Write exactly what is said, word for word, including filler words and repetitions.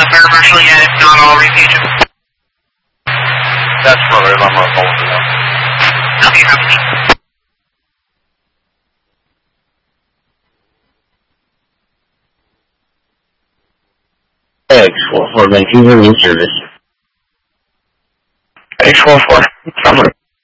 Fire Marshal yet. If not, I'll re-page him. That's affirmative. I'm on hold for now. Okay, copy. X four four, Vancouver in service. X four four, affirmative.